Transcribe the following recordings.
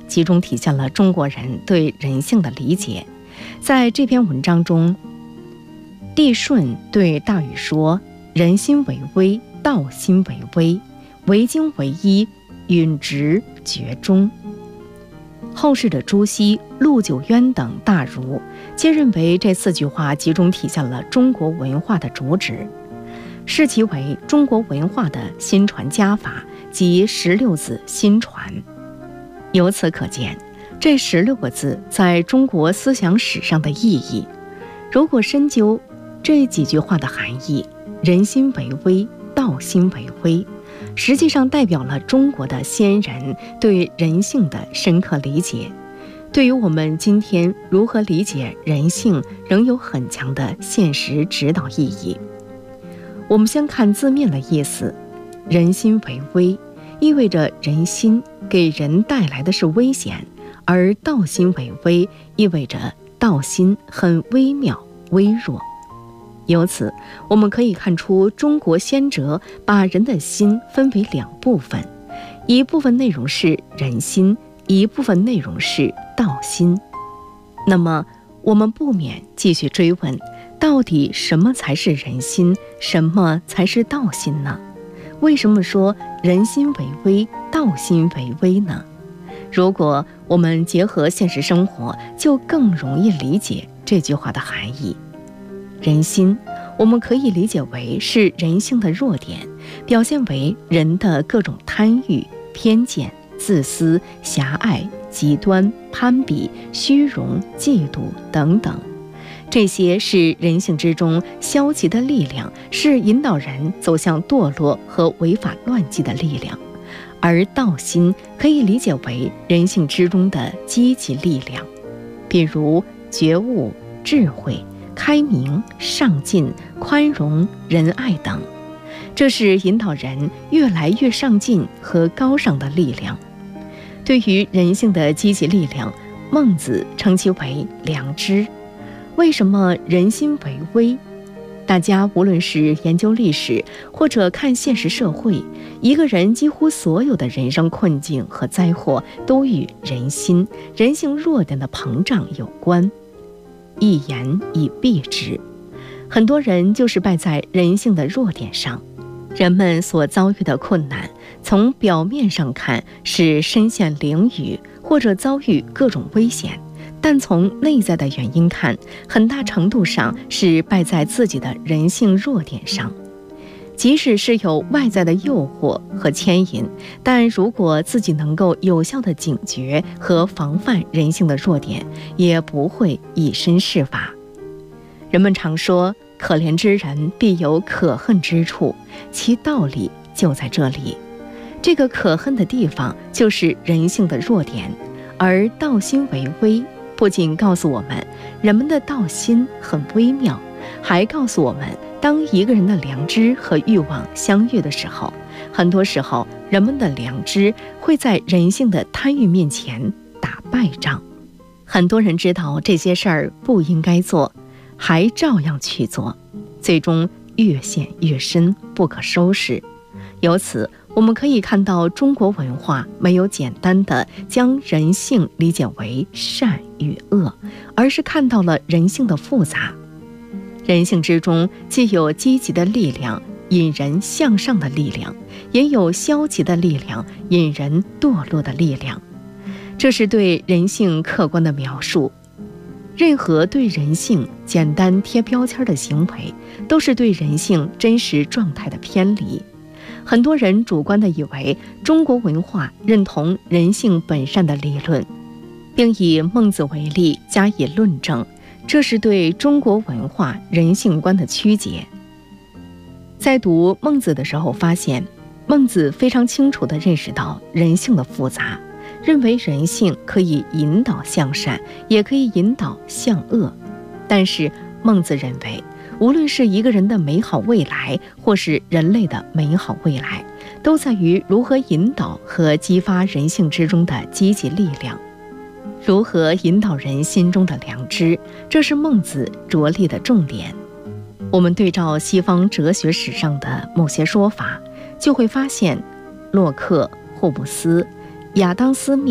集中体现了中国人对人性的理解。在这篇文章中，帝舜对大禹说：“人心为微，道心为微，为精为一，允直绝中。”后世的朱熹、陆九渊等大儒皆认为这4句话集中体现了中国文化的主旨，视其为中国文化的新传家法及16字新传。由此可见，这16个字在中国思想史上的意义。如果深究这几句话的含义，人心为微，道心为微，实际上代表了中国的先人对人性的深刻理解，对于我们今天如何理解人性仍有很强的现实指导意义。我们先看字面的意思，人心为微意味着人心给人带来的是危险，而道心为微意味着道心很微妙微弱。由此我们可以看出，中国先哲把人的心分为2部分，一部分内容是人心，一部分内容是道心。那么我们不免继续追问，到底什么才是人心，什么才是道心呢？为什么说人心为微，道心为微呢？如果我们结合现实生活，就更容易理解这句话的含义。人心我们可以理解为是人性的弱点，表现为人的各种贪欲、偏见、自私、狭隘、极端、攀比、虚荣、嫉妒等等。这些是人性之中消极的力量，是引导人走向堕落和违法乱纪的力量。而道心可以理解为人性之中的积极力量，比如觉悟、智慧、开明、上进、宽容、仁爱等，这是引导人越来越上进和高尚的力量。对于人性的积极力量，孟子称其为良知。为什么人心为微？大家无论是研究历史或者看现实社会，一个人几乎所有的人生困境和灾祸都与人心、人性弱点的膨胀有关。一言以蔽之，很多人就是败在人性的弱点上。人们所遭遇的困难，从表面上看是身陷囹圄或者遭遇各种危险，但从内在的原因看，很大程度上是败在自己的人性弱点上。即使是有外在的诱惑和牵引，但如果自己能够有效的警觉和防范人性的弱点，也不会以身试法。人们常说，可怜之人必有可恨之处，其道理就在这里。这个可恨的地方就是人性的弱点，而道心为微不仅告诉我们人们的道心很微妙，还告诉我们，当一个人的良知和欲望相遇的时候，很多时候人们的良知会在人性的贪欲面前打败仗。很多人知道这些事儿不应该做，还照样去做，最终越陷越深，不可收拾。由此我们可以看到，中国文化没有简单的将人性理解为善与恶，而是看到了人性的复杂。人性之中既有积极的力量，引人向上的力量，也有消极的力量，引人堕落的力量。这是对人性客观的描述。任何对人性简单贴标签的行为，都是对人性真实状态的偏离。很多人主观地以为中国文化认同人性本善的理论，并以孟子为例加以论证，这是对中国文化人性观的曲解。在读孟子的时候发现，孟子非常清楚地认识到人性的复杂，认为人性可以引导向善，也可以引导向恶。但是孟子认为，无论是一个人的美好未来，或是人类的美好未来，都在于如何引导和激发人性之中的积极力量，如何引导人心中的良知，这是孟子着力的重点。我们对照西方哲学史上的某些说法，就会发现洛克、霍布斯、亚当·斯密、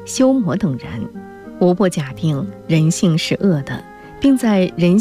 休谟等人，无不假定人性是恶的，并在人